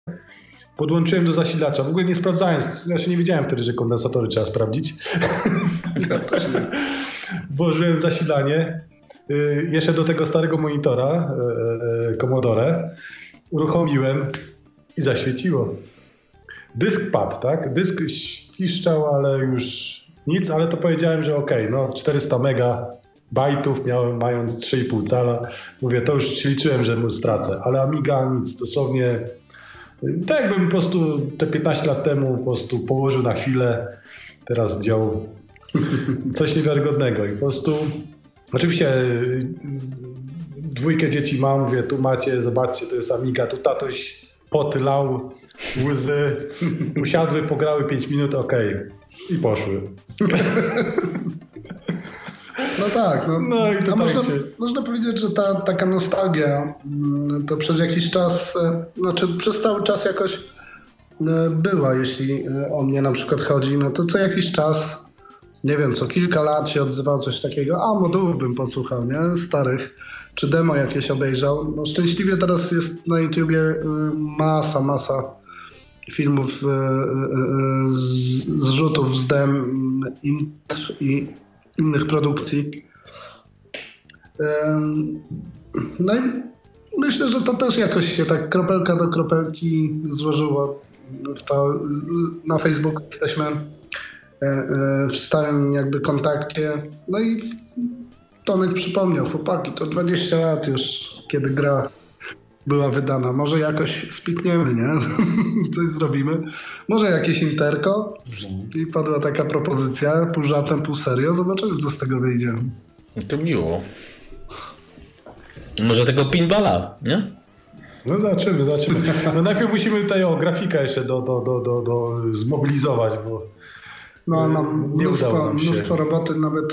Podłączyłem do zasilacza, w ogóle nie sprawdzając, ja się nie wiedziałem wtedy, że kondensatory trzeba sprawdzić. Włożyłem zasilanie, jeszcze do tego starego monitora, Commodore, uruchomiłem i zaświeciło. Dysk padł, tak? Dysk piszczał, ale już nic, ale to powiedziałem, że okej, no 400 megabajtów miałem, mając 3,5 cala. Mówię, to już liczyłem, że mu stracę, ale Amiga nic, dosłownie tak jakbym po prostu te 15 lat temu po prostu położył na chwilę, teraz działał coś niewiarygodnego i po prostu oczywiście 2 dzieci mam, mówię, tu macie, zobaczcie, to jest Amiga, tu tatoś poty lał, łzy, usiadły, pograły 5 minut, okej, i poszły. No tak, no i to można powiedzieć, że taka nostalgia to przez jakiś czas, znaczy przez cały czas jakoś była, jeśli o mnie na przykład chodzi, no to co jakiś czas, nie wiem, co kilka lat się odzywał coś takiego, a modułów bym posłuchał, nie? Starych, czy demo jakieś obejrzał. No szczęśliwie teraz jest na YouTubie masa filmów, zrzutów z dem, intr i innych produkcji. No i myślę, że to też jakoś się tak kropelka do kropelki złożyło w to. Na Facebooku jesteśmy w stałym jakby kontakcie. No i Tomek przypomniał, chłopaki, to 20 lat już, kiedy gra była wydana. Może jakoś spikniemy, nie? Coś zrobimy. Może jakieś interko. I padła taka propozycja, pół żartem, pół serio. Zobaczymy, co z tego wyjdzie. To miło. Może tego pinballa, nie? No zobaczymy. No najpierw musimy tutaj grafikę jeszcze do zmobilizować, bo mam mnóstwo roboty, nawet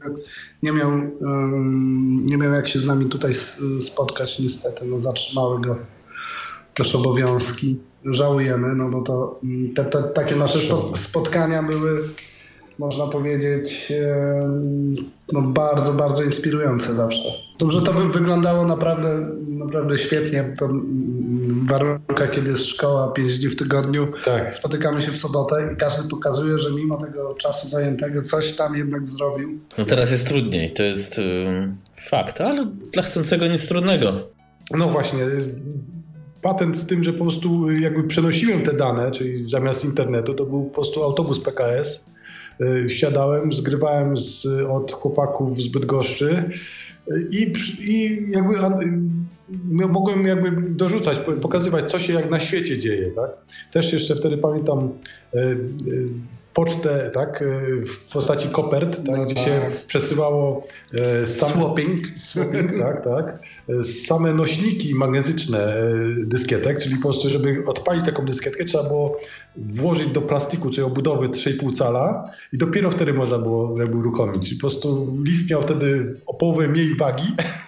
nie miał jak się z nami tutaj spotkać niestety, no zatrzymały go też obowiązki. Żałujemy, no bo to takie nasze spotkania były, można powiedzieć, no bardzo, bardzo inspirujące zawsze. Dobrze to wyglądało naprawdę świetnie. To w warunkach, kiedy jest szkoła 5 dni w tygodniu, tak. Spotykamy się w sobotę i każdy pokazuje, że mimo tego czasu zajętego coś tam jednak zrobił. No teraz jest trudniej, to jest fakt, ale dla chcącego nic trudnego. No właśnie, patent z tym, że po prostu jakby przenosiłem te dane, czyli zamiast internetu, to był po prostu autobus PKS. Siadałem, zgrywałem od chłopaków z Bydgoszczy i jakby mogłem jakby dorzucać, pokazywać, co się jak na świecie dzieje, tak? Też jeszcze wtedy pamiętam pocztę, tak, w postaci kopert, tak, gdzie się przesyłało swapping, tak, same nośniki magnetyczne dyskietek, czyli po prostu, żeby odpalić taką dyskietkę, trzeba było włożyć do plastiku, czyli obudowy 3,5 cala i dopiero wtedy można było jakby uruchomić. Czyli po prostu list miał wtedy o połowę mniej wagi.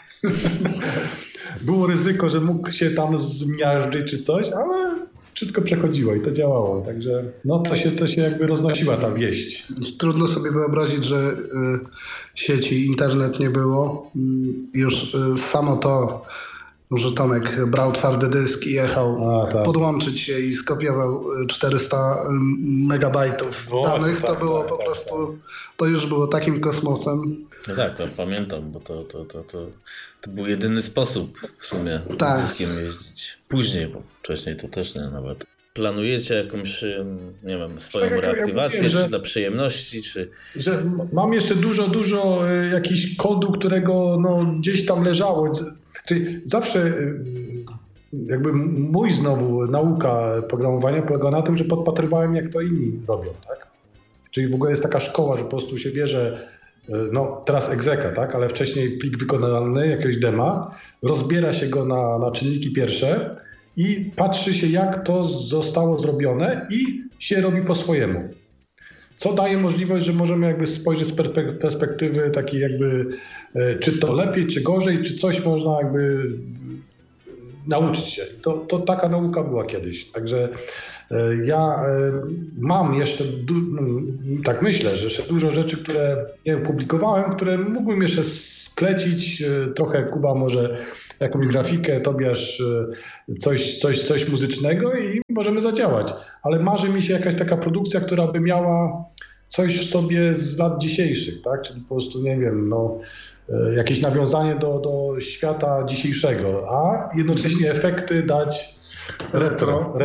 Było ryzyko, że mógł się tam zmiażdżyć czy coś, ale wszystko przechodziło i to działało, także no to się jakby roznosiła ta wieść. Trudno sobie wyobrazić, że sieci, internet nie było. Już samo to, że Tomek brał twardy dysk i jechał podłączyć się i skopiował 400 megabajtów danych, to było po prostu, to już było takim kosmosem. No tak, to pamiętam, bo to był jedyny sposób w sumie z dyskiem jeździć. Później, bo wcześniej to też nie nawet. Planujecie jakąś, nie wiem, swoją reaktywację, czy dla przyjemności, czy... Że mam jeszcze dużo jakichś kodu, którego gdzieś tam leżało. Czyli zawsze jakby znowu nauka programowania polegała na tym, że podpatrywałem, jak to inni robią, tak? Czyli w ogóle jest taka szkoła, że po prostu się bierze teraz egzeka, tak? Ale wcześniej plik wykonalny, jakiegoś dema, rozbiera się go na czynniki pierwsze i patrzy się, jak to zostało zrobione i się robi po swojemu. Co daje możliwość, że możemy jakby spojrzeć z perspektywy takiej jakby, czy to lepiej, czy gorzej, czy coś można jakby nauczyć się. To taka nauka była kiedyś. Także ja mam jeszcze, tak myślę, że jeszcze dużo rzeczy, które publikowałem, które mógłbym jeszcze sklecić. Trochę Kuba może jakąś grafikę, Tobiasz coś muzycznego i możemy zadziałać. Ale marzy mi się jakaś taka produkcja, która by miała coś w sobie z lat dzisiejszych, tak? Czyli po prostu, nie wiem, jakieś nawiązanie do świata dzisiejszego, a jednocześnie efekty dać retro.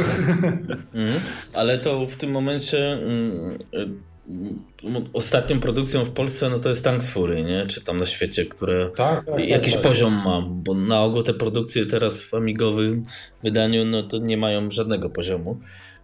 Ale to w tym momencie ostatnią produkcją w Polsce to jest Tanks Fury, nie? Czy tam na świecie, które jakiś poziom ma, bo na ogół te produkcje teraz w amigowym wydaniu to nie mają żadnego poziomu.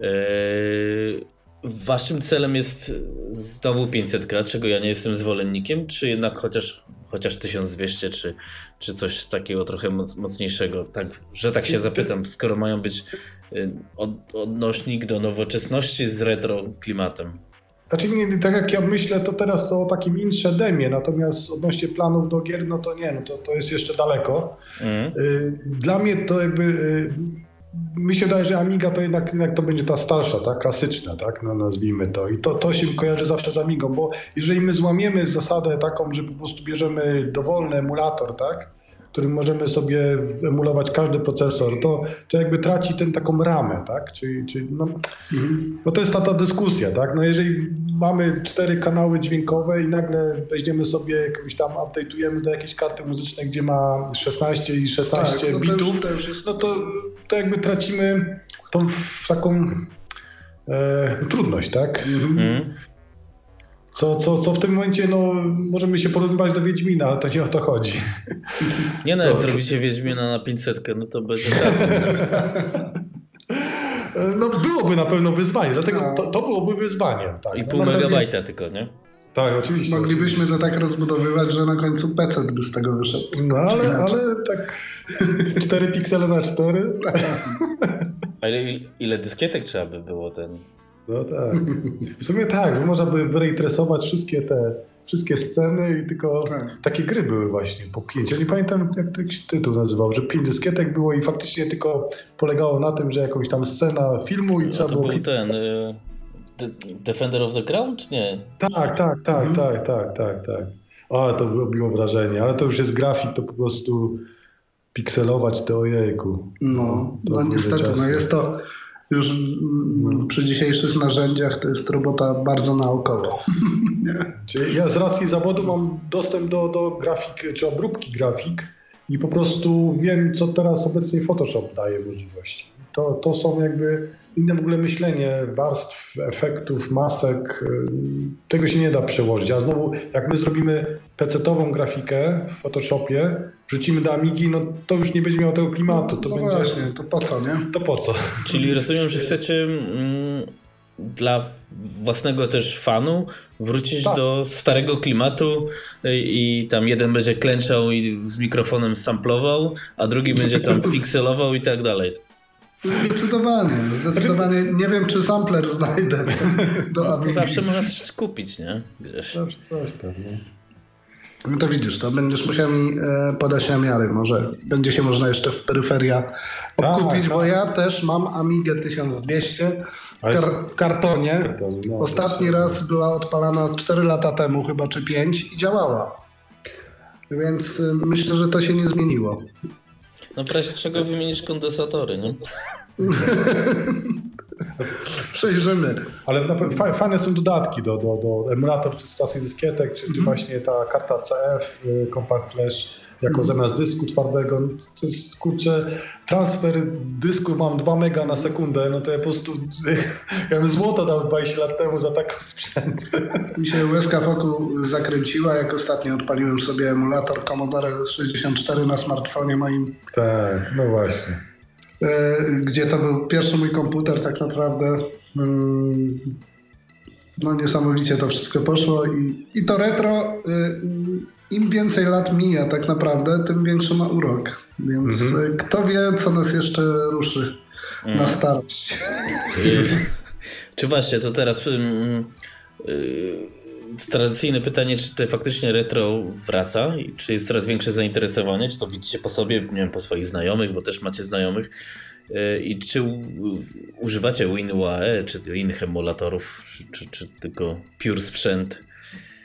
Waszym celem jest znowu 500K, czego ja nie jestem zwolennikiem, czy jednak chociaż 1200, czy coś takiego trochę mocniejszego? Tak, że tak się zapytam, skoro mają być odnośnik do nowoczesności z retro klimatem. Znaczy nie, tak jak ja myślę, to teraz to o takim inshedemie, natomiast odnośnie planów do gier, to jest jeszcze daleko. Dla mnie to jakby... Mi się wydaje, że Amiga to jednak to będzie ta starsza, ta klasyczna, tak? Nazwijmy to. I to się kojarzy zawsze z Amigą, bo jeżeli my złamiemy zasadę taką, że po prostu bierzemy dowolny emulator, tak? Którym możemy sobie emulować każdy procesor, to jakby traci taką ramę, tak? Czyli bo to jest ta dyskusja, tak? Jeżeli mamy 4 kanały dźwiękowe i nagle weźmiemy sobie jakoś tam, update'ujemy do jakiejś karty muzycznej, gdzie ma 16 bitów, to jakby tracimy tą taką trudność, tak? Co w tym momencie, możemy się porozmawiać do Wiedźmina, ale to nie o to chodzi. Nie jak zrobicie Wiedźmina na 500, to będzie szansą. Byłoby na pewno wyzwanie, dlatego to byłoby wyzwanie. Tak. I pół megabajta tylko, nie? Tak, oczywiście. Moglibyśmy to tak rozbudowywać, że na końcu PC by z tego wyszedł. Ale tak 4 piksele na 4. A ile dyskietek trzeba by było ten... No tak. W sumie tak, można by wyreitresować wszystkie sceny i tylko takie gry były właśnie po 5. Ja nie pamiętam, jak ten tytuł nazywał, że 5 dyskietek było i faktycznie tylko polegało na tym, że jakąś tam scena filmu i trzeba było... To był ten... Defender of the Crown, czy nie? Tak. To robiło wrażenie, ale to już jest grafik, to po prostu pikselować to ojejku. No niestety, jest to już przy dzisiejszych narzędziach to jest robota bardzo naukowa. Czyli ja z racji zawodu mam dostęp do grafik, czy obróbki grafik i po prostu wiem, co teraz obecnie Photoshop daje możliwości. To są jakby inne w ogóle myślenie warstw, efektów, masek. Tego się nie da przełożyć. A znowu, jak my zrobimy PC-tową grafikę w Photoshopie, wrzucimy do Amigi, to już nie będzie miało tego klimatu. To będzie... właśnie, to po co, nie? To po co? Czyli rozumiem, że chcecie dla własnego też fanu wrócić do starego klimatu i tam jeden będzie klęczał i z mikrofonem samplował, a drugi będzie tam pikselował i tak dalej. Zdecydowanie. Nie wiem, czy sampler znajdę do Amigi. To zawsze można coś kupić, nie? Gdzieś. Zawsze coś tam, nie? No to widzisz, to będziesz musiał mi podać namiary. Może będzie się można jeszcze w peryferia odkupić, bo ja też mam Amigę 1200 w kartonie. Ostatni raz była odpalana 4 lata temu chyba, czy 5 i działała. Więc myślę, że to się nie zmieniło. No w razie czego wymienisz kondensatory, nie? Przejrzymy. Ale fajne są dodatki do emulator czy stacji dyskietek, czy właśnie ta karta CF, Compact Flash jako zamiast dysku twardego. To jest, kurczę, transfer dysku mam 2 mega na sekundę, to ja po prostu ja bym złoto dał 20 lat temu za taką sprzęt. Mi się łezka wokół zakręciła, jak ostatnio odpaliłem sobie emulator Commodore 64 na smartfonie moim. Tak, no właśnie. Gdzie to był pierwszy mój komputer tak naprawdę. Niesamowicie to wszystko poszło i to retro im więcej lat mija tak naprawdę, tym większy ma urok. Więc kto wie, co nas jeszcze ruszy na starość. Czy właśnie, to teraz tradycyjne pytanie, czy to faktycznie retro wraca i czy jest coraz większe zainteresowanie, czy to widzicie po sobie, nie wiem, po swoich znajomych, bo też macie znajomych i czy używacie WinUAE, czy innych emulatorów, czy tylko pure sprzęt?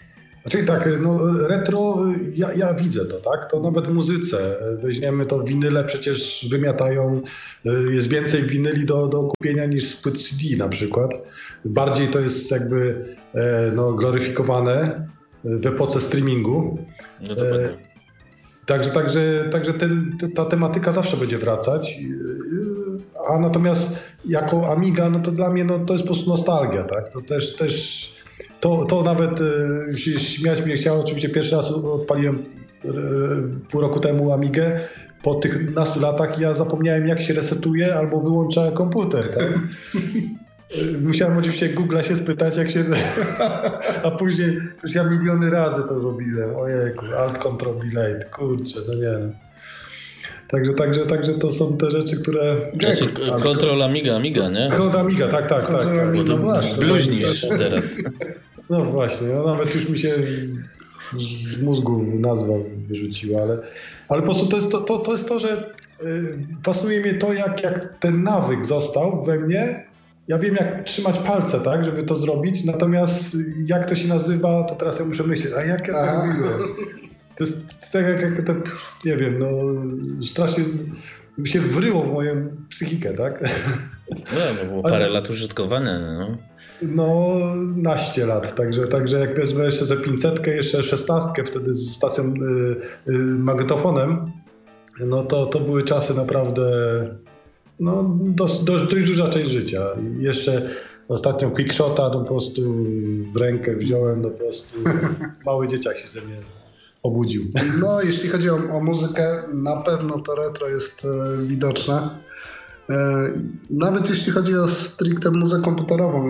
Czyli tak, no retro, ja widzę to, tak? To nawet w muzyce. Weźmiemy to, winyle przecież wymiatają, jest więcej winyli do kupienia niż z płyt CD na przykład. Bardziej to jest jakby gloryfikowane w epoce streamingu. No dokładnie. Także ta tematyka zawsze będzie wracać. A natomiast jako Amiga, no to dla mnie to jest po prostu nostalgia, tak? To też to nawet się śmiać mnie chciało. Oczywiście pierwszy raz odpaliłem pół roku temu Amigę. Po tych nastu latach ja zapomniałem, jak się resetuje albo wyłącza komputer, tak? Musiałem oczywiście Google'a się spytać, jak się... A później już ja miliony razy to robiłem. Ojejku, Alt, Control, Delete, kurczę, no nie wiem. Także to są te rzeczy, które... Znaczy, Control Amiga, nie? Control Amiga, tak. Bo to bluźnisz teraz. No właśnie, nawet już mi się z mózgu nazwa wyrzuciła, ale po prostu to jest to, że pasuje mi to, jak ten nawyk został we mnie. Ja wiem, jak trzymać palce, tak, żeby to zrobić, natomiast jak to się nazywa, to teraz ja muszę myśleć, a jak ja to robiłem? To jest tak jak to, nie wiem, strasznie się wryło w moją psychikę, tak? No było parę lat użytkowania, no. No, naście lat, także jak wezmę jeszcze za 500, jeszcze 16 wtedy z stacją magnetofonem, no to były czasy naprawdę, no dość duża część życia. I jeszcze ostatnio Quickshota po prostu w rękę wziąłem, po prostu mały dzieciak się ze mnie obudził. No, jeśli chodzi o muzykę, na pewno to retro jest widoczne. Nawet jeśli chodzi o stricte muzykę komputerową,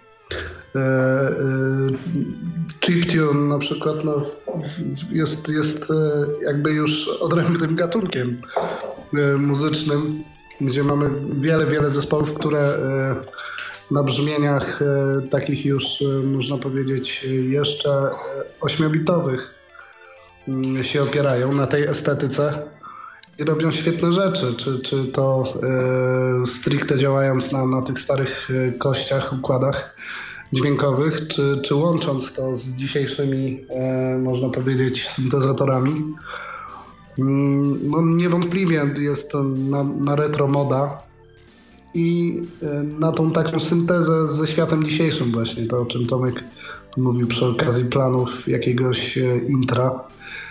chiptune na przykład jest jakby już odrębnym gatunkiem muzycznym, gdzie mamy wiele zespołów, które na brzmieniach takich już można powiedzieć jeszcze 8-bitowych się opierają na tej estetyce. I robią świetne rzeczy, czy to stricte działając na tych starych kościach, układach dźwiękowych, czy łącząc to z dzisiejszymi, można powiedzieć, syntezatorami. No, niewątpliwie jest to na retro moda i na tą taką syntezę ze światem dzisiejszym właśnie, to o czym Tomek mówił przy okazji planów jakiegoś intra.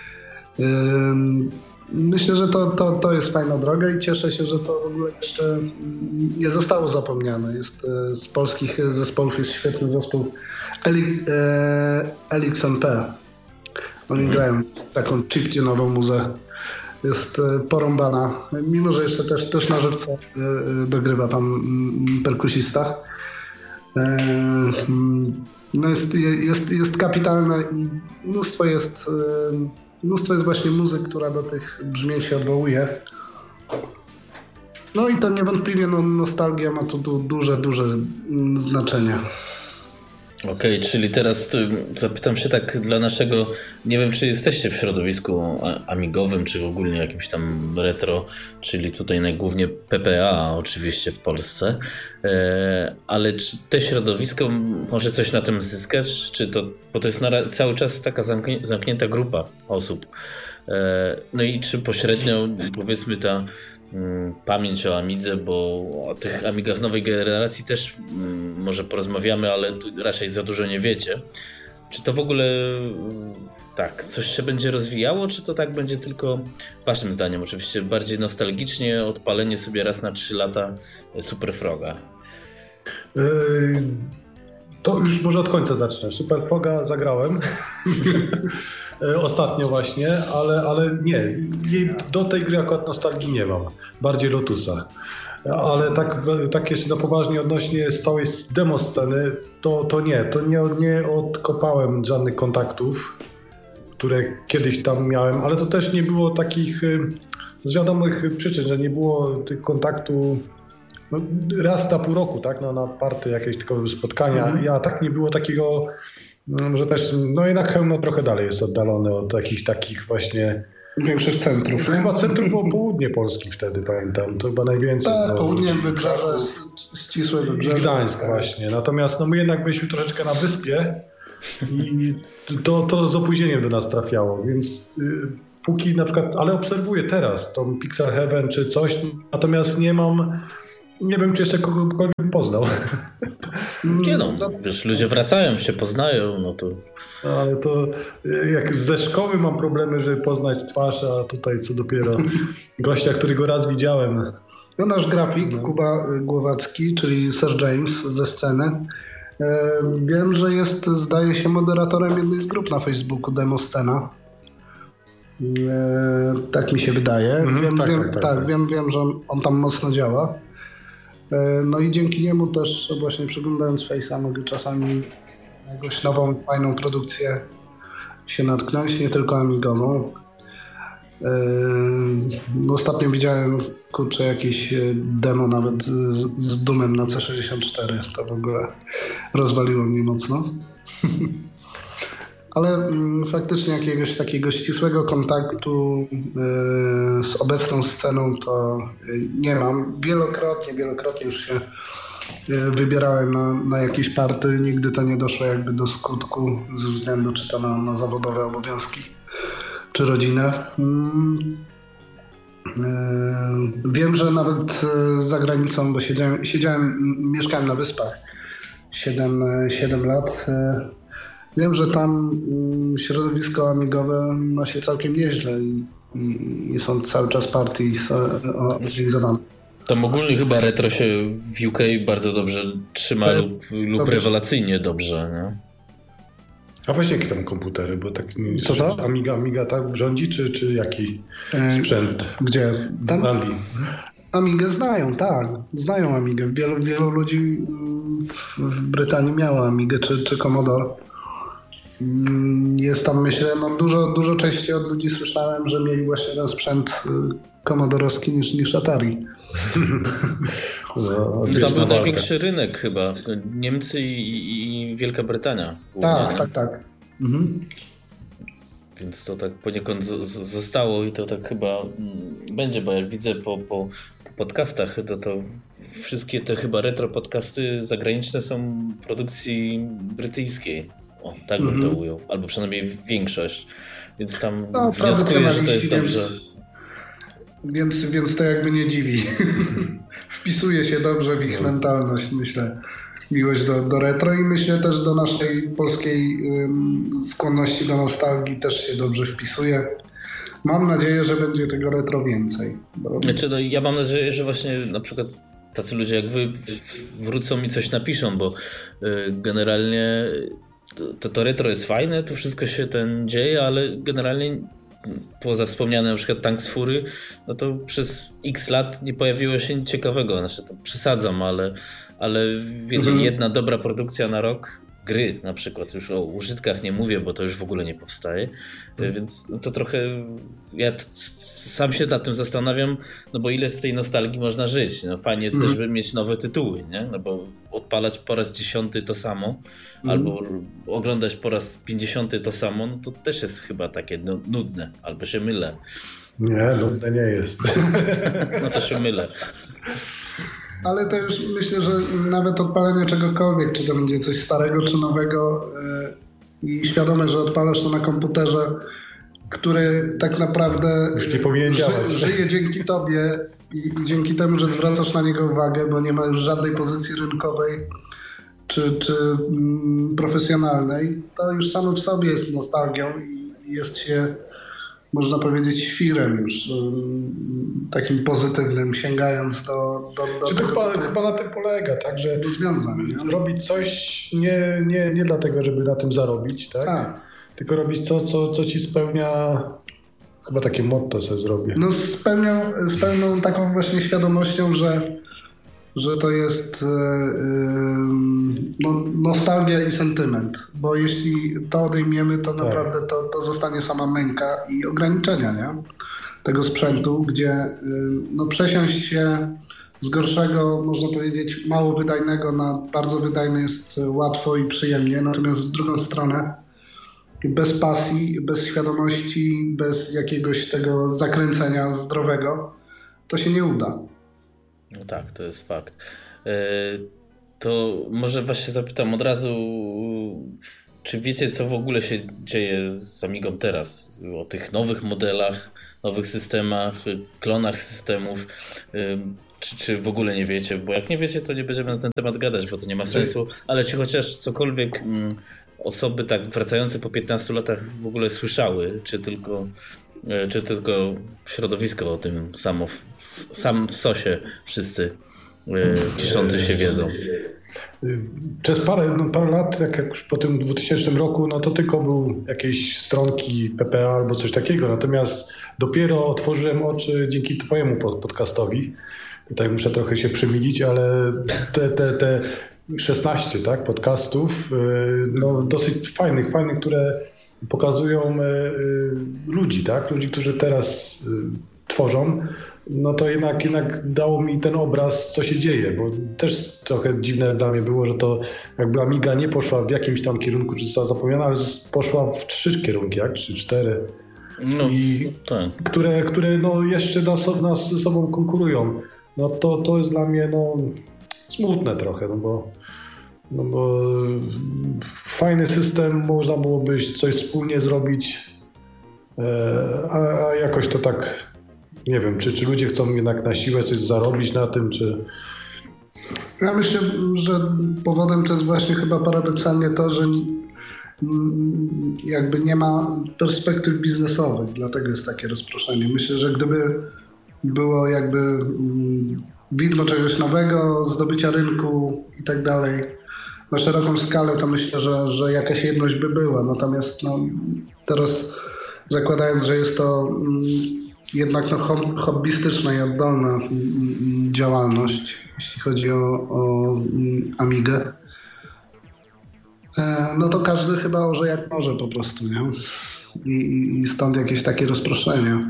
Myślę, że to jest fajna droga i cieszę się, że to w ogóle jeszcze nie zostało zapomniane. Z polskich zespołów jest świetny zespół LXNP. Oni grają taką chiptunową muzę. Jest porąbana, mimo że jeszcze też na żywca dogrywa tam perkusista. No jest kapitalne i mnóstwo jest właśnie muzyk, która do tych brzmień się odwołuje. No i to niewątpliwie nostalgia ma tu duże znaczenie. Okej, czyli teraz zapytam się tak dla naszego, nie wiem czy jesteście w środowisku amigowym, czy ogólnie jakimś tam retro, czyli tutaj najgłównie PPA oczywiście w Polsce, ale czy te środowisko może coś na tym zyskać, czy to, bo to jest cały czas taka zamknięta grupa osób, no i czy pośrednio powiedzmy ta pamięć o Amidze, bo o tych Amigach nowej generacji też może porozmawiamy, ale raczej za dużo nie wiecie. Czy to w ogóle tak, coś się będzie rozwijało, czy to tak będzie tylko, waszym zdaniem oczywiście, bardziej nostalgicznie odpalenie sobie raz na 3 lata Super Froga? To już może od końca zacznę. Super Froga zagrałem. Ostatnio właśnie, ale nie. Do tej gry akurat nostalgii nie mam. Bardziej Lotusa. Ale tak jeszcze na poważnie odnośnie z całej demo sceny, to nie odkopałem żadnych kontaktów, które kiedyś tam miałem, ale to też nie było takich z wiadomych przyczyn, że nie było tych kontaktu raz na pół roku, tak? Na party jakieś tylko spotkania. Ja tak nie było takiego, że też, jednak Chełmno trochę dalej jest oddalone od jakichś takich właśnie większych centrów. Chyba centrum było południe Polski wtedy, pamiętam. To chyba najwięcej. Tak, południe Wybrzeże, ścisłe Wybrzeże. I Gdańsk właśnie. Natomiast my jednak byliśmy troszeczkę na wyspie i to z opóźnieniem do nas trafiało, więc póki na przykład, ale obserwuję teraz tą Pixel Heaven czy coś, natomiast nie wiem, czy jeszcze kogokolwiek poznał. Nie no, wiesz, ludzie wracają, się poznają, no to... Ale to jak ze szkoły mam problemy, żeby poznać twarz, a tutaj co dopiero gościa, którego raz widziałem. No nasz grafik, Kuba Głowacki, czyli Sir James ze sceny. Wiem, że jest, zdaje się, moderatorem jednej z grup na Facebooku, Demo Scena. Tak mi się wydaje. Wiem, że on tam mocno działa. No i dzięki niemu też właśnie przeglądając Face'a mogę czasami na jakąś nową, fajną produkcję się natknąć, nie tylko amigową. Ostatnio widziałem, jakieś demo nawet z Doomem na C64. To w ogóle rozwaliło mnie mocno. Ale faktycznie jakiegoś takiego ścisłego kontaktu z obecną sceną to nie mam. Wielokrotnie już się wybierałem na jakieś party. Nigdy to nie doszło jakby do skutku ze względu czy to na zawodowe obowiązki, czy rodzinę. Wiem, że nawet za granicą, bo mieszkałem na Wyspach 7 lat. Wiem, że tam środowisko amigowe ma się całkiem nieźle i są cały czas partie organizowane. Tam ogólnie chyba retro się w UK bardzo dobrze trzyma lub rewelacyjnie dobrze, nie? A właśnie jakie tam komputery, bo tak... Co? Amiga tak rządzi, czy jaki sprzęt? Gdzie? Tam? W Anglii. Amigę znają, tak. Znają Amigę. Wielu ludzi w Brytanii miało Amigę czy Commodore. Jest tam, myślę, dużo częściej od ludzi słyszałem, że mieli właśnie ten sprzęt komodorowski niż Atari. Tam był największy rynek chyba. Niemcy i Wielka Brytania. Tak. Mhm. Więc to tak poniekąd zostało i to tak chyba będzie, bo jak widzę po podcastach, to wszystkie te chyba retro podcasty zagraniczne są produkcji brytyjskiej. O, tak bym to ujął. Albo przynajmniej większość. Więc tam wnioskuję, że to jest dobrze. Więc to jakby nie dziwi. Wpisuje się dobrze w ich mentalność, myślę. Miłość do retro i myślę też do naszej polskiej skłonności do nostalgii też się dobrze wpisuje. Mam nadzieję, że będzie tego retro więcej. Ja mam nadzieję, że właśnie na przykład tacy ludzie jak wy wrócą i coś napiszą, bo generalnie to retro jest fajne, to wszystko się dzieje, ale generalnie poza wspomniane na przykład Tank z Fury, no to przez x lat nie pojawiło się nic ciekawego. Znaczy to przesadzam, ale wiecie, jedna dobra produkcja na rok, gry na przykład, już o użytkach nie mówię, bo to już w ogóle nie powstaje, więc to trochę, ja sam się nad tym zastanawiam, no bo ile w tej nostalgii można żyć, no fajnie też by mieć nowe tytuły, nie? No bo odpalać po raz 10 to samo, albo oglądać po raz 50 to samo, no to też jest chyba takie nudne, albo się mylę. Nie, nudne nie jest. No to się mylę. Ale to już myślę, że nawet odpalenie czegokolwiek, czy to będzie coś starego, czy nowego i świadome, że odpalasz to na komputerze, który tak naprawdę żyje dzięki tobie i dzięki temu, że zwracasz na niego uwagę, bo nie ma już żadnej pozycji rynkowej czy profesjonalnej, to już samo w sobie jest nostalgią i jest się, można powiedzieć, świrem już takim pozytywnym, sięgając do tego. Chyba na tym polega, tak, że robić coś nie dlatego, żeby na tym zarobić, tak? Tylko robić co ci spełnia, chyba takie motto sobie zrobię. No z pełną taką właśnie świadomością, że to jest nostalgia i sentyment, bo jeśli to odejmiemy, to naprawdę to zostanie sama męka i ograniczenia, nie? Tego sprzętu, gdzie przesiąść się z gorszego, można powiedzieć, mało wydajnego na bardzo wydajny jest łatwo i przyjemnie, natomiast w drugą stronę bez pasji, bez świadomości, bez jakiegoś tego zakręcenia zdrowego, to się nie uda. No tak, to jest fakt. To może was się zapytam od razu, czy wiecie, co w ogóle się dzieje z Amigą teraz? O tych nowych modelach, nowych systemach, klonach systemów, czy w ogóle nie wiecie? Bo jak nie wiecie, to nie będziemy na ten temat gadać, bo to nie ma sensu, ale czy chociaż cokolwiek osoby tak wracające po 15 latach w ogóle słyszały, czy tylko środowisko o tym sam w sosie wszyscy piszący się wiedzą? Przez parę lat, jak już po tym 2000 roku, no to tylko był jakieś stronki PPA albo coś takiego. Natomiast dopiero otworzyłem oczy dzięki twojemu podcastowi. Tutaj muszę trochę się przemilić, ale te 16 podcastów, no dosyć fajnych, które pokazują ludzi, tak? Ludzi, którzy teraz tworzą, no to jednak dało mi ten obraz, co się dzieje, bo też trochę dziwne dla mnie było, że to jakby Amiga nie poszła w jakimś tam kierunku, czy została zapomniana, ale poszła w 3 kierunki, jak? 3-4. No, i tak. Które no jeszcze nas ze sobą konkurują. No to jest dla mnie smutne trochę, no bo fajny system, można byłoby coś wspólnie zrobić, a jakoś to tak, nie wiem, czy ludzie chcą jednak na siłę coś zarobić na tym, czy... Ja myślę, że powodem to jest właśnie chyba paradoksalnie to, że jakby nie ma perspektyw biznesowych, dlatego jest takie rozproszenie. Myślę, że gdyby było jakby widmo czegoś nowego, zdobycia rynku i tak dalej na szeroką skalę, to myślę, że jakaś jedność by była. Natomiast teraz zakładając, że jest to jednak hobbystyczna i oddolna działalność, jeśli chodzi o Amigę, no to każdy chyba orze jak może po prostu, nie? I stąd jakieś takie rozproszenie.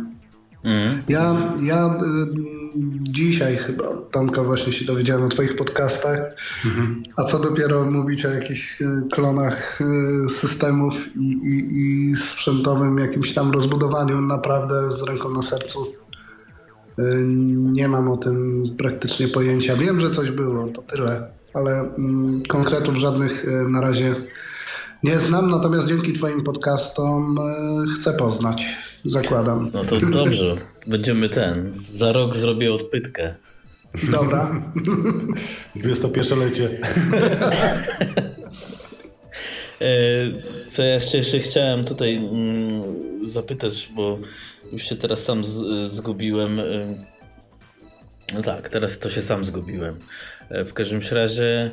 Ja dzisiaj chyba, Tomka, właśnie się dowiedziałem o twoich podcastach, a co dopiero mówić o jakichś klonach systemów i sprzętowym jakimś tam rozbudowaniu, naprawdę z ręką na sercu nie mam o tym praktycznie pojęcia. Wiem, że coś było, to tyle, ale konkretów żadnych na razie nie znam, natomiast dzięki twoim podcastom chcę poznać, zakładam. No to dobrze, będziemy za rok zrobię odpytkę. Dobra. 21-lecie. Co ja jeszcze chciałem tutaj zapytać, bo już się teraz sam zgubiłem. No tak, teraz to się sam zgubiłem. W każdym razie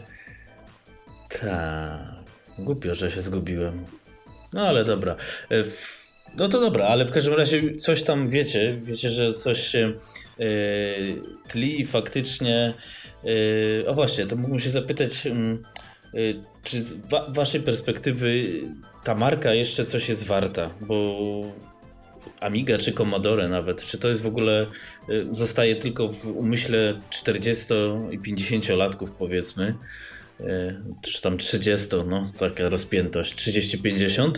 głupio, że się zgubiłem. No ale dobra. No to dobra, ale w każdym razie coś tam wiecie, że coś się tli faktycznie. O właśnie, to mógłbym się zapytać, czy z waszej perspektywy ta marka jeszcze coś jest warta, bo Amiga czy Commodore nawet, czy to jest w ogóle, zostaje tylko w umyśle 40 i 50-latków powiedzmy, czy tam 30, no taka rozpiętość, 30-50.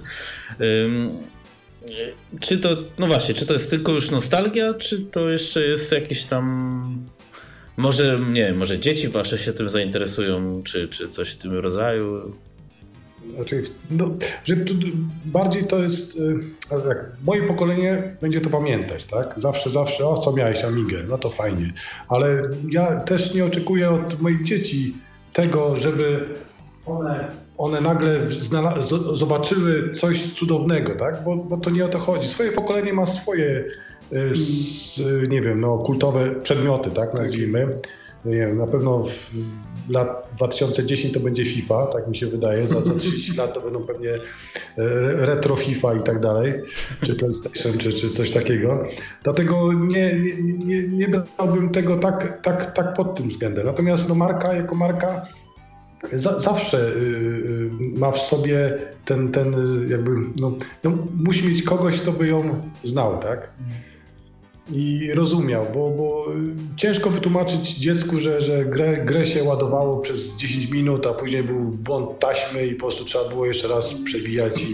Czy to, no właśnie, czy to jest tylko już nostalgia, czy to jeszcze jest jakieś tam, może, nie wiem, może dzieci wasze się tym zainteresują, czy coś w tym rodzaju? Znaczy, że bardziej to jest, tak, moje pokolenie będzie to pamiętać, tak? Zawsze, o co miałeś Amigę, no to fajnie, ale ja też nie oczekuję od moich dzieci tego, żeby one nagle zobaczyły coś cudownego, tak? Bo to nie o to chodzi. Swoje pokolenie ma swoje, nie wiem, kultowe przedmioty, tak nazwijmy. Nie wiem, na pewno w lat 2010 to będzie FIFA, tak mi się wydaje. Za 30 lat to będą pewnie retro FIFA i tak dalej, czy PlayStation, czy coś takiego. Dlatego nie brałbym tego tak pod tym względem. Natomiast marka jako marka zawsze ma w sobie ten jakby, musi mieć kogoś, kto by ją znał, tak? i rozumiał, bo ciężko wytłumaczyć dziecku, że grę się ładowało przez 10 minut, a później był błąd taśmy i po prostu trzeba było jeszcze raz przebijać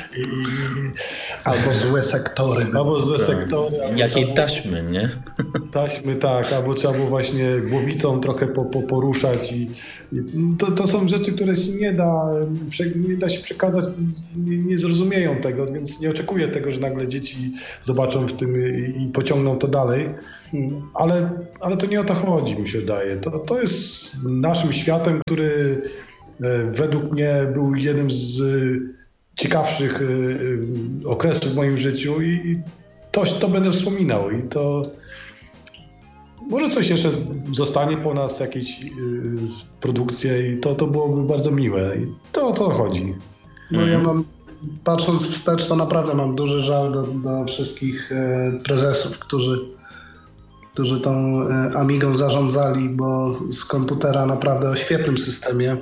albo złe sektory. Albo złe sektory. Jakiej taśmy, nie? Taśmy, tak, albo trzeba było właśnie głowicą trochę poruszać i to są rzeczy, które się nie da się przekazać, nie zrozumieją tego, więc nie oczekuję tego, że nagle dzieci zobaczą w tym i pociągną to dalej, ale to nie o to chodzi, mi się wydaje. To jest naszym światem, który według mnie był jednym z ciekawszych okresów w moim życiu i to będę wspominał i to może coś jeszcze zostanie po nas, jakieś produkcje i to byłoby bardzo miłe i to o to chodzi. No ja mam, patrząc wstecz, to naprawdę mam duży żal do wszystkich prezesów, którzy tą Amigą zarządzali, bo z komputera naprawdę o świetnym systemie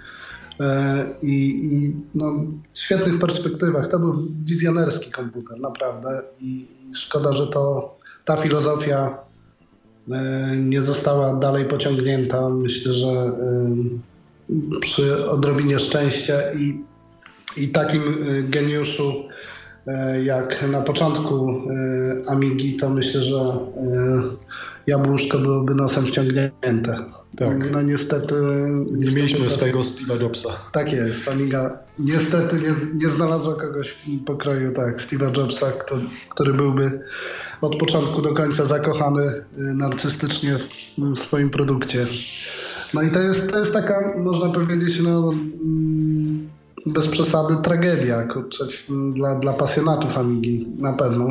i w świetnych perspektywach. To był wizjonerski komputer, naprawdę. I szkoda, że ta filozofia nie została dalej pociągnięta. Myślę, że przy odrobinie szczęścia i takim geniuszu jak na początku Amigi, to myślę, że jabłuszko byłoby nosem wciągnięte. Tak. No niestety... Nie mieliśmy swojego Steve'a Jobsa. Tak jest. Amiga niestety nie znalazła kogoś w pokroju Steve'a Jobsa, który byłby od początku do końca zakochany narcystycznie w swoim produkcie. No i to jest taka, można powiedzieć, bez przesady tragedia, kurczę, dla pasjonatów Amigi na pewno.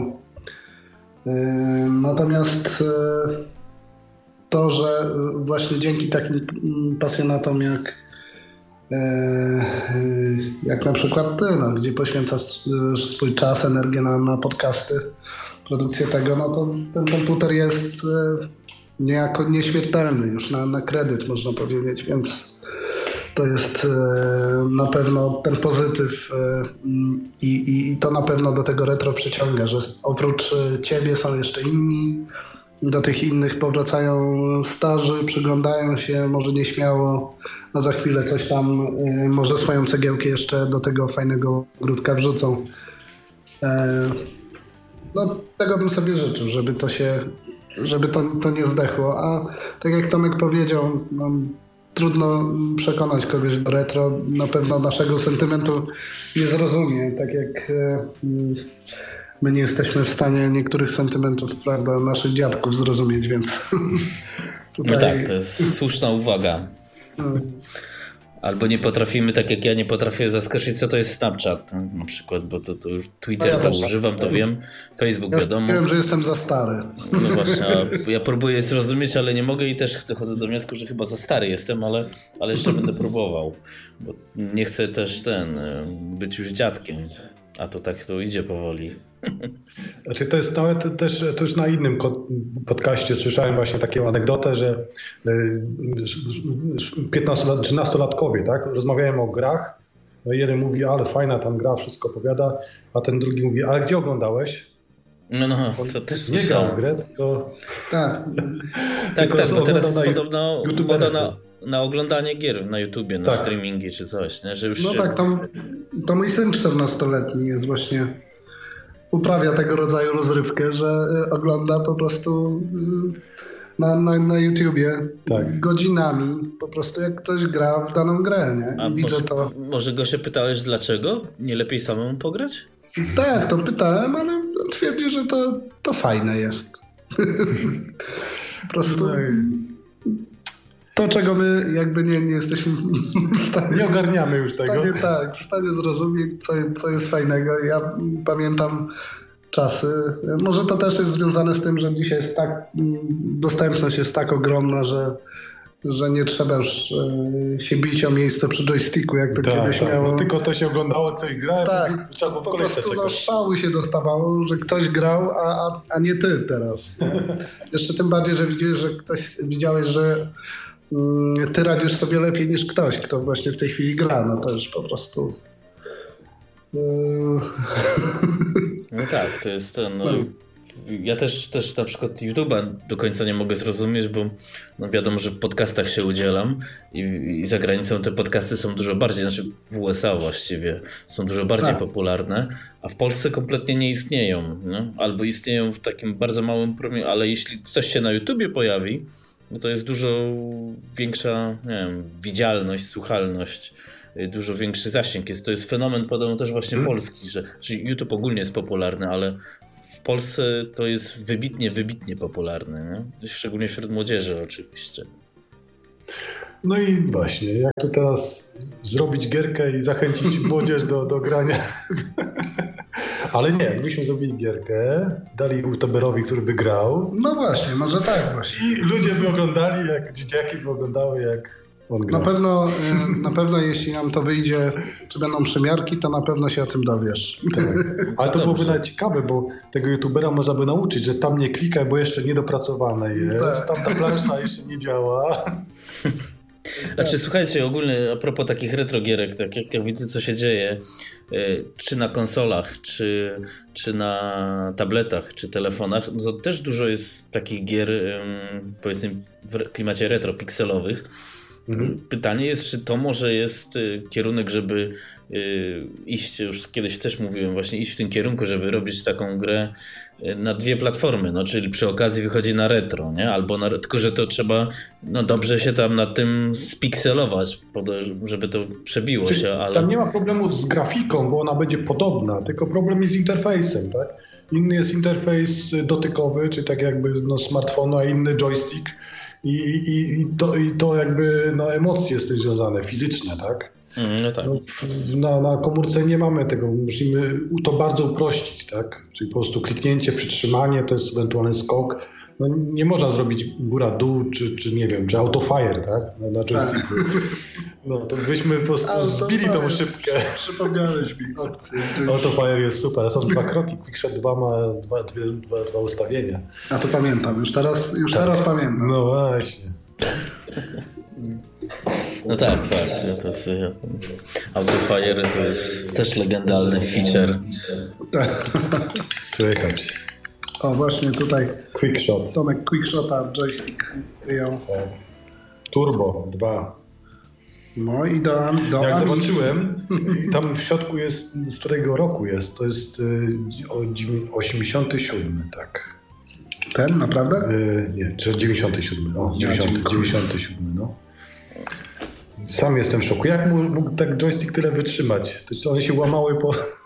Natomiast to, że właśnie dzięki takim pasjonatom jak na przykład ty, gdzie poświęcasz swój czas, energię na podcasty, produkcję tego, to ten komputer jest niejako nieśmiertelny już na kredyt, można powiedzieć, więc to jest na pewno ten pozytyw i to na pewno do tego retro przyciąga, że oprócz ciebie są jeszcze inni, do tych innych powracają starzy, przyglądają się, może nieśmiało, a za chwilę coś tam, może swoją cegiełkę jeszcze do tego fajnego ogródka wrzucą. Tego bym sobie życzył, żeby to nie zdechło, a tak jak Tomek powiedział, trudno przekonać kogoś do retro, na pewno naszego sentymentu nie zrozumie, tak jak my nie jesteśmy w stanie niektórych sentymentów, prawda, naszych dziadków zrozumieć, więc tutaj... No tak, to jest słuszna uwaga. Albo nie potrafimy, tak jak ja nie potrafię zaskoczyć, co to jest Snapchat na przykład, bo to już Twitter to używam, to wiem, Facebook wiadomo. Ja wiem, że jestem za stary. No właśnie, ja próbuję zrozumieć, ale nie mogę i też dochodzę do wniosku, że chyba za stary jestem, ale jeszcze będę próbował, bo nie chcę też być już dziadkiem, a to tak to idzie powoli. Znaczy to jest nawet też, to już na innym podcaście słyszałem właśnie taką anegdotę, że 13-latkowie, tak, rozmawiają o grach, no jeden mówi, ale fajna tam gra, wszystko opowiada, a ten drugi mówi, ale gdzie oglądałeś? No, to też nie grał w grę, tylko... Tak, bo teraz jest podobno moda na oglądanie gier na YouTubie, na streamingi czy coś, nie? Że już to mój syn 14-letni jest właśnie... uprawia tego rodzaju rozrywkę, że ogląda po prostu na YouTubie godzinami, po prostu jak ktoś gra w daną grę, nie? I widzę to. Może go się pytałeś dlaczego? Nie lepiej samemu pograć? Tak, to pytałem, ale twierdzi, że to fajne jest. Po prostu to, czego my jakby nie jesteśmy w stanie... Nie ogarniamy już tego. W stanie zrozumieć, co jest fajnego. Ja pamiętam czasy. Może to też jest związane z tym, że dzisiaj jest dostępność jest tak ogromna, że nie trzeba już się bić o miejsce przy joysticku, jak to kiedyś miało. Tylko to się oglądało, ktoś grał, trzeba było w kolejce czekać. Po prostu szału się dostawało, że ktoś grał, a nie ty teraz. Jeszcze tym bardziej, że widziałeś, że ty radzisz sobie lepiej niż ktoś, kto właśnie w tej chwili gra. No to już po prostu... No tak, to jest ten... ja też na przykład YouTube'a do końca nie mogę zrozumieć, bo no wiadomo, że w podcastach się udzielam i za granicą te podcasty są dużo bardziej, znaczy w USA właściwie są dużo bardziej popularne, a w Polsce kompletnie nie istnieją. Nie? Albo istnieją w takim bardzo małym promieniu, ale jeśli coś się na YouTubie pojawi, no to jest dużo większa, nie wiem, widzialność, słuchalność, dużo większy zasięg. To jest fenomen podobno też właśnie polski, że YouTube ogólnie jest popularny, ale w Polsce to jest wybitnie popularny, nie? Szczególnie wśród młodzieży oczywiście. No i właśnie, jak to teraz zrobić gierkę i zachęcić młodzież do grania? Ale nie, jakbyśmy zrobili gierkę, dali youtuberowi, który by grał. No właśnie, może tak właśnie. I ludzie by oglądali, jak dzieciaki by oglądały, jak on gra. Na pewno jeśli nam to wyjdzie, czy będą przymiarki, to na pewno się o tym dowiesz. Tak. Ale to byłoby nawet ciekawe, bo tego youtubera można by nauczyć, że tam nie klikaj, bo jeszcze niedopracowane jest, tam ta plansza jeszcze nie działa. Znaczy słuchajcie, ogólnie a propos takich retrogierek, tak jak widzę co się dzieje, czy na konsolach, czy na tabletach, czy telefonach, no to też dużo jest takich gier, powiedzmy w klimacie retro, pikselowych. Pytanie jest, czy to może jest kierunek, żeby iść, już kiedyś też mówiłem, właśnie iść w tym kierunku, żeby robić taką grę na dwie platformy, no czyli przy okazji wychodzi na retro, nie? Albo tylko, że to trzeba dobrze się tam na tym spikselować, żeby to przebiło się, ale... Tam nie ma problemu z grafiką, bo ona będzie podobna, tylko problem jest z interfejsem, tak? Inny jest interfejs dotykowy, czy tak jakby smartfonu, a inny joystick. I to jakby emocje z tym związane, fizyczne, tak? No tak. Na komórce nie mamy tego, musimy to bardzo uprościć, tak? Czyli po prostu kliknięcie, przytrzymanie, to jest ewentualny skok. No, nie można zrobić góra-dół, czy nie wiem, czy autofire, tak? Na joysticku. No to byśmy po prostu zbili tą szybkę. Przypomniałeś mi opcję. Autofire jest super, są 2 kroki, QuickShot 2 ma dwa ustawienia. A to pamiętam, już teraz pamiętam. No właśnie. No tak, fakt. To jest, Autofire to jest też legendarny feature. Tak. Słychać. O, właśnie tutaj QuickShot. Tomek QuickShota joystick wyjął. Turbo 2. No i do jak zobaczyłem, tam w środku jest, z którego roku jest, to jest 87, tak. Ten, naprawdę? Nie, czy 97, 97, no. Sam jestem w szoku. Jak mógł tak joystick tyle wytrzymać? To one się łamały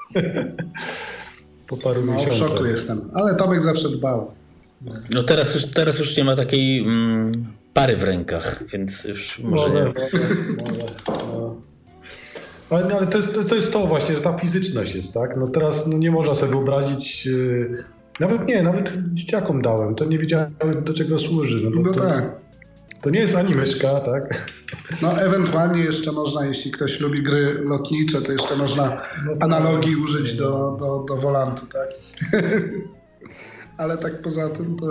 po paru miesiącach. W szoku jestem, ale Tomek zawsze dbał. No teraz już nie ma takiej pary w rękach, więc już może nie. Ale to jest to właśnie, że ta fizyczność jest, tak? No teraz nie można sobie wyobrazić, nawet dzieciakom dałem, to nie wiedziałem do czego służy. Tak. To nie jest ani myszka, tak? No ewentualnie jeszcze można, jeśli ktoś lubi gry lotnicze, to jeszcze można analogii użyć do wolantu, tak? Ale tak poza tym to...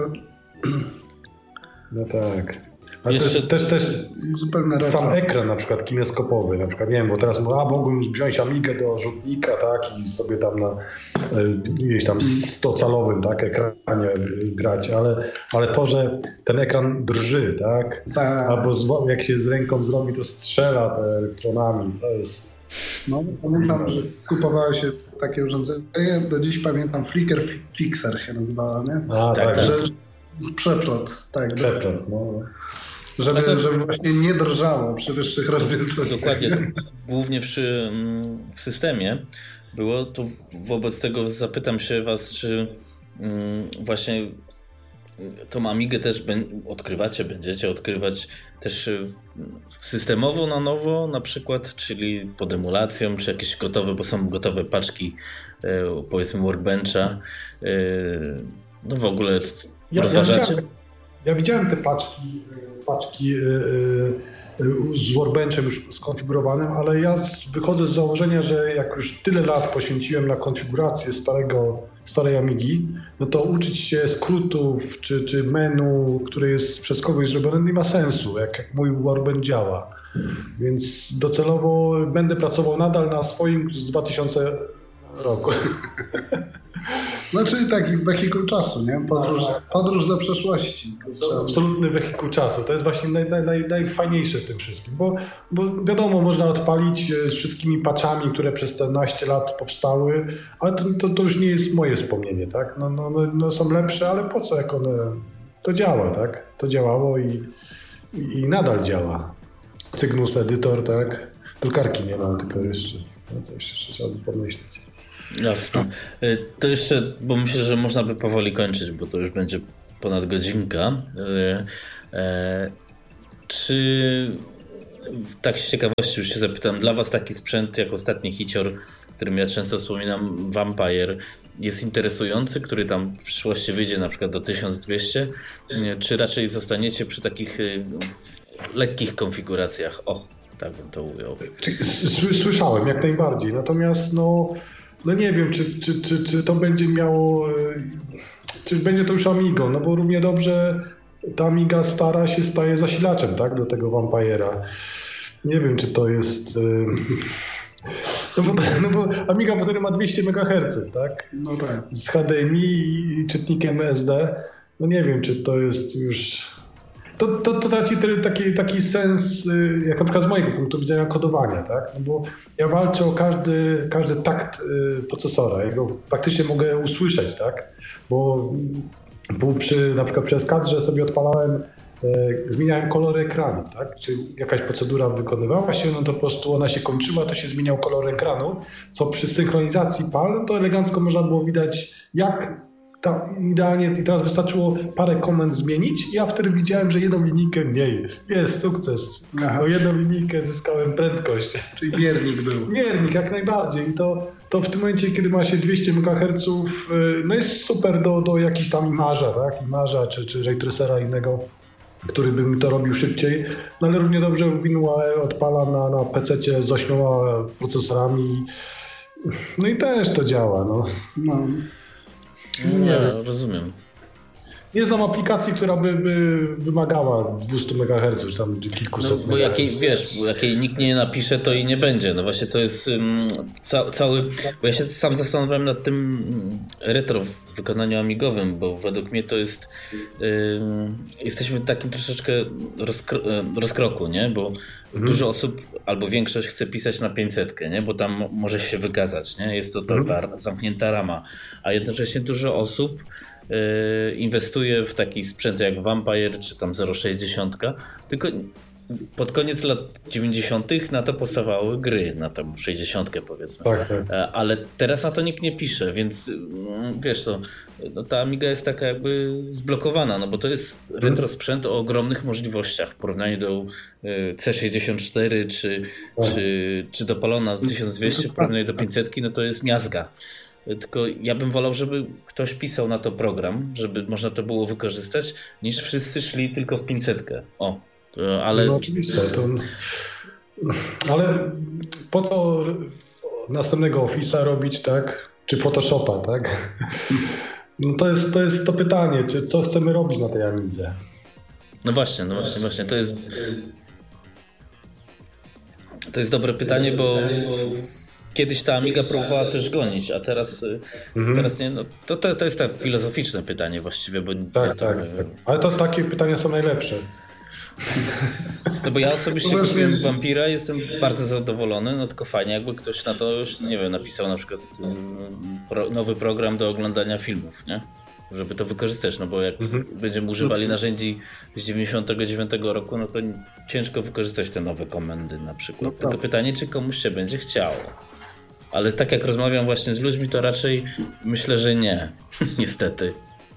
No tak. Ale też zupełnie sam ekran na przykład kineskopowy, na przykład nie wiem, bo teraz mogłem wziąć Amigę do rzutnika, tak, i sobie tam na gdzieś tam 100-calowym, tak, ekranie grać, ale to, że ten ekran drży, tak, albo jak się z ręką zrobi, to strzela elektronami, to jest... No, pamiętam, że kupowało się takie urządzenie, do dziś pamiętam, Flicker Fixer się nazywała, nie? Tak. Że przeplot, tak. Przeplot, no. Żeby właśnie nie drżało przy wyższych rozdzielczościach. Dokładnie, to głównie w systemie było, to wobec tego zapytam się was, czy właśnie tą Amigę też będziecie odkrywać też systemowo na nowo na przykład, czyli pod emulacją, czy jakieś gotowe, bo są gotowe paczki, powiedzmy Workbencha, no w ogóle rozważacie? Ja widziałem te paczki z Workbenchem już skonfigurowanym, ale ja wychodzę z założenia, że jak już tyle lat poświęciłem na konfigurację starej Amigi, no to uczyć się skrótów czy menu, które jest przez kogoś zrobione, nie ma sensu, jak mój Workbench działa. Więc docelowo będę pracował nadal na swoim z 2000 roku. Znaczy taki wehikuł czasu, nie? Podróż do przeszłości. To absolutny wehikuł czasu. To jest właśnie najfajniejsze w tym wszystkim, bo wiadomo, można odpalić z wszystkimi patchami, które przez te naście lat powstały, ale to już nie jest moje wspomnienie, tak? No są lepsze, ale po co, jak one... To działa, tak? To działało i nadal działa. Cygnus Editor, tak? Drukarki nie mam, tylko jeszcze coś trzeba by pomyśleć. Jasne. To jeszcze, bo myślę, że można by powoli kończyć, bo to już będzie ponad godzinka. Czy tak z ciekawości już się zapytam, dla was taki sprzęt jak ostatni hicior, którym ja często wspominam, Vampire, jest interesujący, który tam w przyszłości wyjdzie na przykład do 1200, czy raczej zostaniecie przy takich lekkich konfiguracjach? O, tak bym to ujął. Słyszałem jak najbardziej, natomiast no nie wiem, czy to będzie miało, czy będzie to już Amigo, no bo równie dobrze ta Amiga stara się staje zasilaczem, tak, do tego Vampire'a. Nie wiem, czy to jest... No bo Amiga potem ma 200 MHz, tak? No tak. Z HDMI i czytnikiem SD. No nie wiem, czy to jest już... To traci taki sens, jak na przykład z mojego punktu widzenia, kodowania, tak? No bo ja walczę o każdy takt procesora. Ja go praktycznie mogę usłyszeć, tak? Bo na przykład przy eskadrze sobie odpalałem, zmieniałem kolory ekranu, tak? Czyli jakaś procedura wykonywała się, no to po prostu ona się kończyła, to się zmieniał kolor ekranu, co przy synchronizacji PAL, to elegancko można było widać, jak idealnie, i teraz wystarczyło parę komend zmienić i ja wtedy widziałem, że jedną linijkę mniej. Jest sukces. O jedną linijkę zyskałem prędkość. Czyli miernik był. Miernik, jak najbardziej. I to w tym momencie, kiedy ma się 200 MHz, no jest super do jakichś tam imaża, tak? Imaża czy ray tracera innego, który by mi to robił szybciej. No ale równie dobrze WinUAE odpala na PC-cie z 8 procesorami. No i też to działa. No. Nie, rozumiem. Nie znam aplikacji, która by wymagała 200 MHz, czy tam kilkuset MHz. Bo jakiej nikt nie napisze, to i nie będzie. No właśnie to jest cały... Bo ja się sam zastanawiam nad tym retro w wykonaniu amigowym, bo według mnie to jest... jesteśmy w takim troszeczkę rozkroku, nie? Bo dużo osób, albo większość chce pisać na 500, nie? Bo tam może się wykazać, nie? Jest to ta zamknięta rama. A jednocześnie dużo osób inwestuje w taki sprzęt jak Vampire czy tam 0.60, tylko pod koniec lat 90. na to powstawały gry, na tam 60 powiedzmy. Tak. Ale teraz na to nikt nie pisze, więc wiesz co, no ta Amiga jest taka jakby zblokowana, no bo to jest retro sprzęt o ogromnych możliwościach w porównaniu do C64 czy do Palona 1200 w porównaniu do 500, no to jest miazga. Tylko ja bym wolał, żeby ktoś pisał na to program, żeby można to było wykorzystać, niż wszyscy szli tylko w 500. O, ale... No oczywiście. Ale po to następnego Office'a robić, tak? Czy Photoshopa, tak? No to jest to pytanie, co chcemy robić na tej Amidze. No właśnie. To jest dobre pytanie, bo kiedyś ta Amiga próbowała coś gonić, a teraz nie. No, to jest tak filozoficzne pytanie właściwie. Bo tak. Ale to takie pytania są najlepsze. No bo ja osobiście kupiłem Vampira, jestem bardzo zadowolony, no tylko fajnie jakby ktoś na to już, nie wiem, napisał na przykład nowy program do oglądania filmów, nie? Żeby to wykorzystać, no bo jak będziemy używali narzędzi z 99 roku, no to ciężko wykorzystać te nowe komendy na przykład. No tylko pytanie, czy komuś się będzie chciało. Ale tak jak rozmawiam właśnie z ludźmi, to raczej myślę, że nie. Niestety.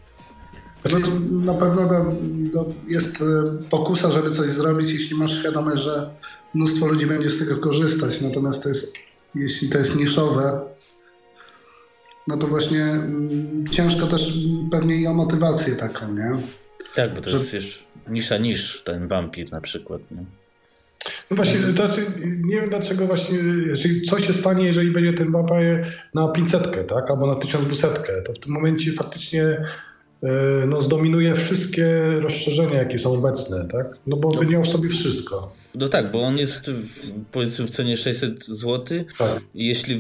Na pewno jest pokusa, żeby coś zrobić, jeśli masz świadomość, że mnóstwo ludzi będzie z tego korzystać. Natomiast jeśli to jest niszowe, no to właśnie ciężko też pewnie i o motywację taką, nie? Tak, bo to jest jeszcze nisza niż ten Vampir na przykład, nie? No właśnie, nie wiem dlaczego właśnie, co się stanie, jeżeli będzie ten Vampire na 500, tak? Albo na 1200, to w tym momencie faktycznie zdominuje wszystkie rozszerzenia, jakie są obecne, tak? No bo by miał w sobie wszystko. No tak, bo on jest powiedzmy w cenie 600 zł. Tak. Jeśli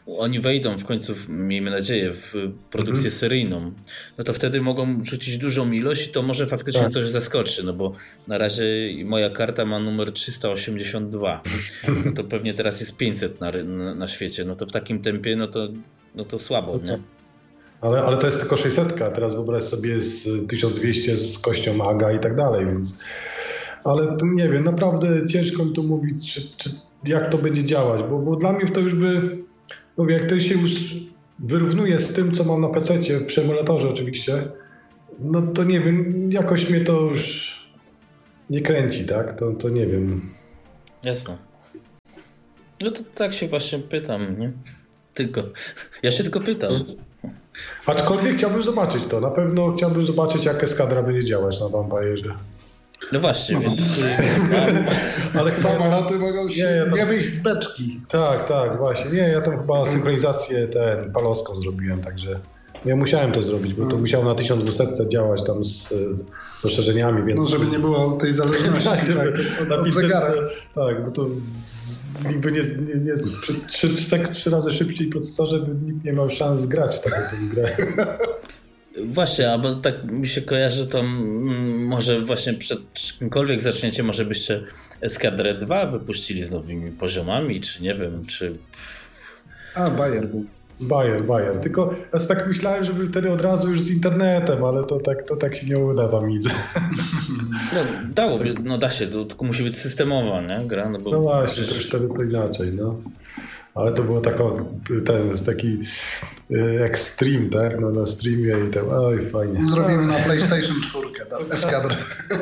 oni wejdą w końcu, miejmy nadzieję, w produkcję seryjną, no to wtedy mogą rzucić dużą ilość i to może faktycznie coś zaskoczy, no bo na razie moja karta ma numer 382, no to pewnie teraz jest 500 na świecie, no to w takim tempie, no to słabo, nie? Ale to jest tylko 600, a teraz wyobraź sobie z 1200 z kością AGA i tak dalej, więc... Ale nie wiem, naprawdę ciężko mi to mówić, czy jak to będzie działać, bo dla mnie to już by... Mówię, jak to się już wyrównuje z tym, co mam na PC-cie, przy emulatorze oczywiście, no to nie wiem, jakoś mnie to już nie kręci, tak? To nie wiem. Jasne. No to tak się właśnie pytam, nie? Ja się tylko pytam. Aczkolwiek chciałbym zobaczyć to. Na pewno chciałbym zobaczyć, jak eskadra będzie działać na Vampirze. No właśnie, więc... Ale samoloty mogą się nie wyjść z beczki. Tak, właśnie. Nie, ja tam chyba synchronizację paloską zrobiłem, także nie musiałem to zrobić, bo to musiało na 1200 działać tam z rozszerzeniami, więc... No, żeby nie było tej zależności od zegara. Tak, bo to niby nie 3 razy szybciej procesorze, by nikt nie miał szans zgrać w taką grę. Właśnie, albo tak mi się kojarzy, to może właśnie przed czymkolwiek zaczniecie, może byście Eskadrę 2 wypuścili z nowymi poziomami, czy nie wiem, czy... Bayer był. Bayer. Tylko ja tak myślałem, żeby wtedy od razu już z internetem, ale to tak się nie uda w Amidze. No dałoby, da się, tylko musi być systemowa, nie? Gra, bo no właśnie, to już wtedy to inaczej, no. Ale to było taki extreme, tak? Na streamie i tam, oj, fajnie. Zrobimy na PlayStation 4, Eskadrę.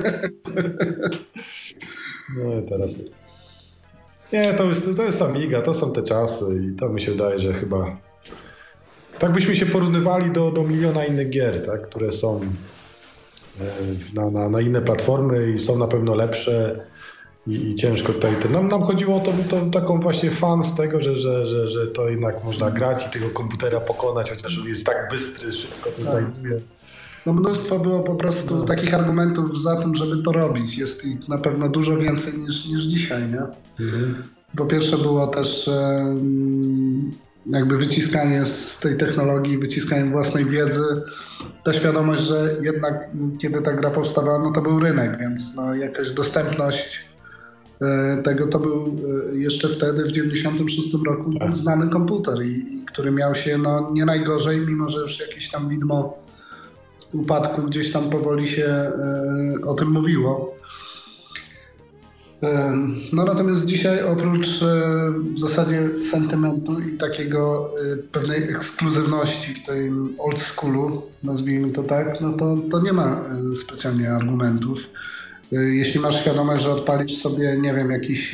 No i teraz... Nie, to jest Amiga, to są te czasy i to mi się wydaje, że chyba... Tak byśmy się porównywali do miliona innych gier, tak? Które są na inne platformy i są na pewno lepsze i ciężko tutaj... Nam chodziło o to taką właśnie fan z tego, że to jednak można grać i tego komputera pokonać, chociaż on jest tak bystry, szybko to znajduje. No mnóstwo było po prostu takich argumentów za tym, żeby to robić. Jest ich na pewno dużo więcej niż dzisiaj, nie? Po pierwsze było też jakby wyciskanie z tej technologii, wyciskanie własnej wiedzy, ta świadomość, że jednak kiedy ta gra powstawała, no to był rynek, więc no jakaś dostępność tego to był jeszcze wtedy w 96 roku znany komputer, i który miał się nie najgorzej, mimo że już jakieś tam widmo upadku gdzieś tam powoli się o tym mówiło. No natomiast dzisiaj oprócz w zasadzie sentymentu i takiego pewnej ekskluzywności w tym old schoolu, nazwijmy to tak, no to nie ma specjalnie argumentów. Jeśli masz świadomość, że odpalisz sobie, nie wiem, jakiś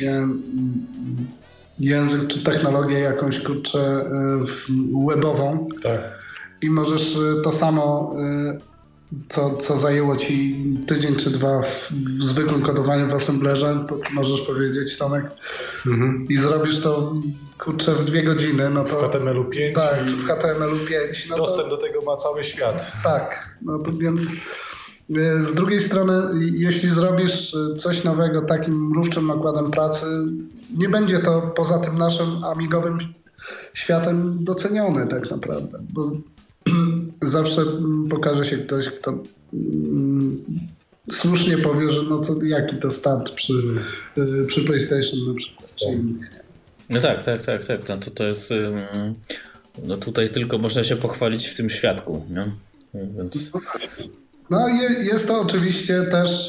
język czy technologię jakąś, kurczę, webową, tak, i możesz to samo, co zajęło ci tydzień czy dwa w zwykłym kodowaniu w assemblerze, to możesz powiedzieć, Tomek, i zrobisz to, kurczę, w 2 godziny. No to, w HTML-u 5. Tak, czy w HTML-u 5. No dostęp do tego ma cały świat. Tak, no to więc z drugiej strony, jeśli zrobisz coś nowego takim mrówczym nakładem pracy, nie będzie to poza tym naszym amigowym światem docenione tak naprawdę, bo zawsze pokaże się ktoś, kto słusznie powie, że jaki to start przy PlayStation na przykład, czy innych. No tak. No to jest... No tutaj tylko można się pochwalić w tym świadku, nie? Więc... No jest to oczywiście też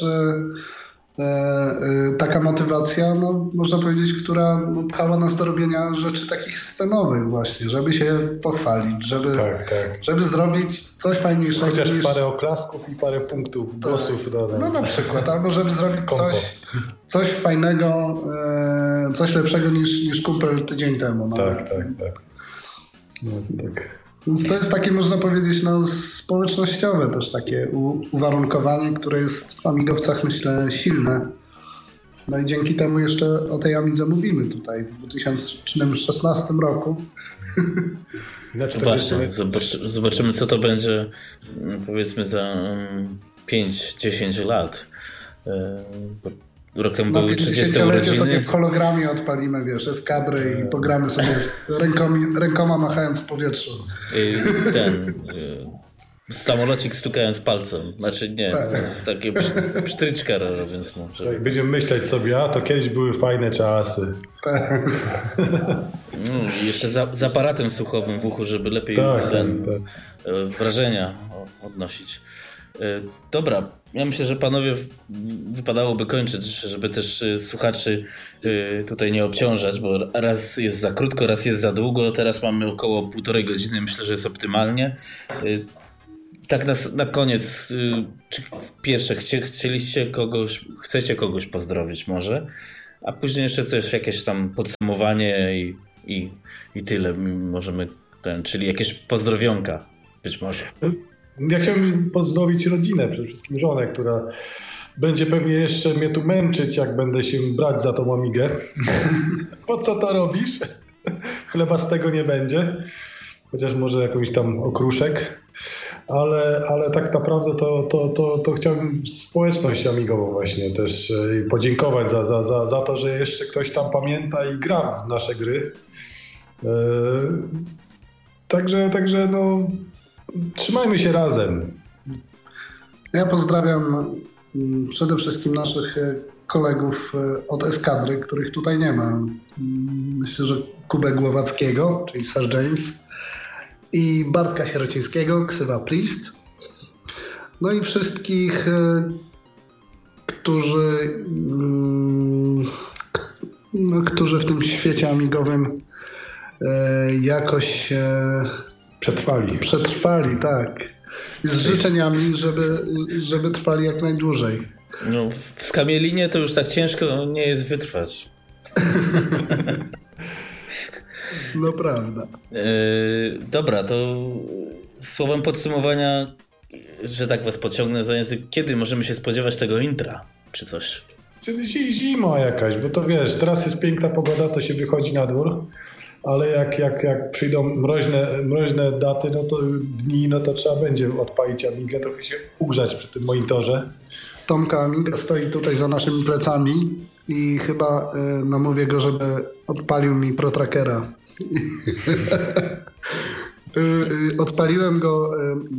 taka motywacja, no, można powiedzieć, która pchała nas do robienia rzeczy takich scenowych właśnie, żeby się pochwalić, żeby zrobić coś fajniejszego. Chociaż parę oklasków i parę punktów, głosów. No na przykład, albo żeby zrobić coś fajnego, coś lepszego niż kumpel tydzień temu. No. Tak. No to tak. Więc to jest takie, można powiedzieć, społecznościowe też takie uwarunkowanie, które jest w amigowcach, myślę, silne. No i dzięki temu jeszcze o tej Amidze mówimy tutaj w 2016 roku. Właśnie, zobaczymy, co to będzie, powiedzmy, za 5-10 lat. rok temu były 30 urodziny. Sobie w hologramie odpalimy, wiesz, eskadry i pogramy sobie rękoma machając w powietrzu. Samolocik stukając palcem. Znaczy nie, takie psztryczka robiąc może. Tak, będziemy myśleć sobie, to kiedyś były fajne czasy. Jeszcze z aparatem słuchowym w uchu, żeby lepiej wrażenia odnosić. Dobra, ja myślę, że panowie wypadałoby kończyć, żeby też słuchaczy tutaj nie obciążać, bo raz jest za krótko, raz jest za długo. Teraz mamy około 1,5 godziny, myślę, że jest optymalnie. Tak na koniec, czy pierwsze chcecie kogoś pozdrowić może, a później jeszcze coś, jakieś tam podsumowanie i tyle możemy, czyli jakieś pozdrowionka być może. Ja chciałbym pozdrowić rodzinę, przede wszystkim żonę, która będzie pewnie jeszcze mnie tu męczyć, jak będę się brać za tą Amigę. Po co to robisz? Chleba z tego nie będzie, chociaż może jakąś tam okruszek. Ale tak naprawdę to chciałbym społeczność amigową właśnie też podziękować za to, że jeszcze ktoś tam pamięta i gra w nasze gry. Także no, trzymajmy się razem. Ja pozdrawiam przede wszystkim naszych kolegów od eskadry, których tutaj nie ma. Myślę, że Kubę Głowackiego, czyli Sir James, i Bartka Sierocińskiego, ksywa Priest. No i wszystkich, którzy w tym świecie amigowym jakoś przetrwali, tak. Z życzeniami, żeby trwali jak najdłużej. No, w Skamielinie to już tak ciężko nie jest wytrwać. No prawda. Dobra, to słowem podsumowania, że tak was pociągnę za język, kiedy możemy się spodziewać tego intra, czy coś? Czyli zima jakaś, bo to wiesz, teraz jest piękna pogoda, to się wychodzi na dwór, ale jak przyjdą mroźne daty, dni, to trzeba będzie odpalić Amigę, trochę się ugrzać przy tym monitorze. Tomka Amiga stoi tutaj za naszymi plecami i chyba namówię go, żeby odpalił mi ProTrackera. Odpaliłem go,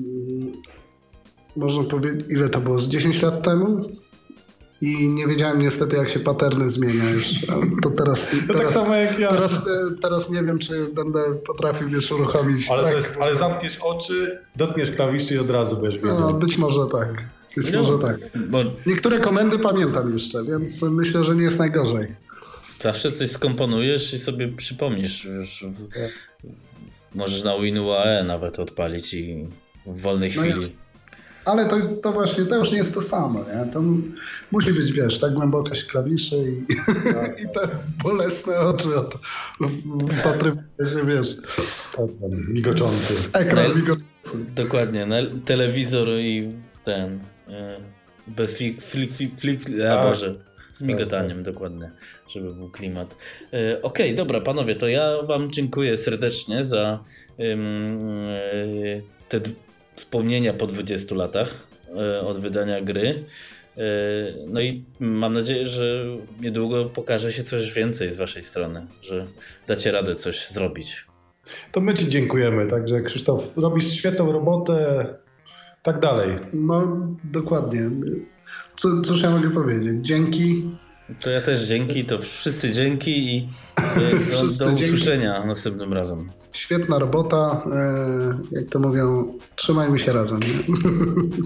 można powiedzieć, ile to było, z 10 lat temu i nie wiedziałem niestety, jak się paterny zmienia już. To teraz tak samo jak ja. Teraz nie wiem, czy będę potrafił już uruchomić. Ale zamkniesz oczy, dotkniesz klawiszy i od razu będziesz wiedział. No, być może tak. Bo niektóre komendy pamiętam jeszcze, więc myślę, że nie jest najgorzej. Zawsze coś skomponujesz i sobie przypomnisz. Możesz na WinUAE nawet odpalić i w wolnej chwili. Jest. Ale to właśnie, to już nie jest to samo, nie? To musi być, wiesz, tak głębokość klawiszy i te bolesne oczy wpatrywania się, wiesz. Migoczący. Ekran migoczący. Dokładnie, telewizor i ten bez Boże. Z migotaniem, dokładnie, żeby był klimat. Okej, dobra, panowie, to ja wam dziękuję serdecznie za te wspomnienia po 20 latach od wydania gry. No i mam nadzieję, że niedługo pokaże się coś więcej z waszej strony, że dacie radę coś zrobić. To my ci dziękujemy, także Krzysztof, robisz świetną robotę, tak dalej. No, dokładnie. Cóż ja mogę powiedzieć? Dzięki. To ja też dzięki, to wszyscy dzięki i do usłyszenia następnym razem. Świetna robota, jak to mówią, trzymajmy się razem. Nie?